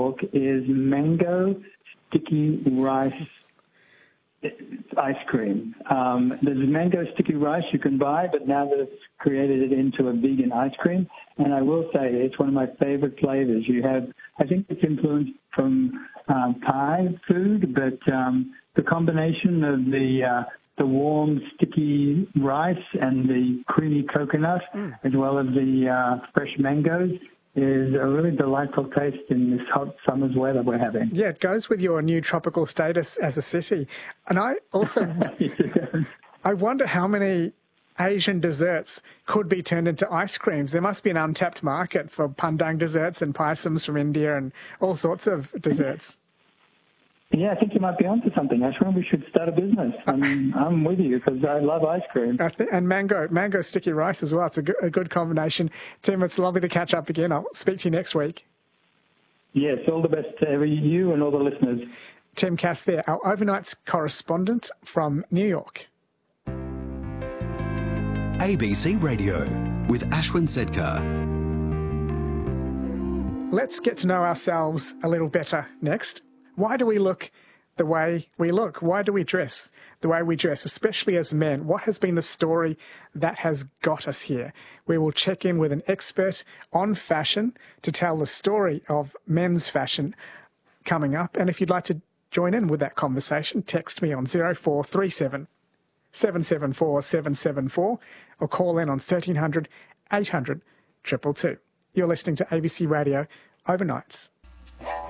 York is mango sticky rice ice cream. There's mango sticky rice you can buy, but now that it's created it into a vegan ice cream, and I will say it's one of my favorite flavors. I think it's influenced from Thai food, but the combination of the warm, sticky rice and the creamy coconut, as well as the fresh mangoes, is a really delightful taste in this hot summer's weather we're having. Yeah, it goes with your new tropical status as a city. And I also, I wonder how many Asian desserts could be turned into ice creams. There must be an untapped market for pandang desserts and paisams from India and all sorts of desserts. Yeah, I think you might be onto something, Ashwin. We should start a business. I'm with you because I love ice cream. And mango sticky rice as well. It's a good combination. Tim, it's lovely to catch up again. I'll speak to you next week. Yes, all the best to you and all the listeners. Tim Cass there, our overnights correspondent from New York. ABC Radio with Ashwin Sedkar. Let's get to know ourselves a little better next. Why do we look the way we look? Why do we dress the way we dress, especially as men? What has been the story that has got us here? We will check in with an expert on fashion to tell the story of men's fashion coming up. And if you'd like to join in with that conversation, text me on 0437 774 774 or call in on 1300 800 222. You're listening to ABC Radio Overnights.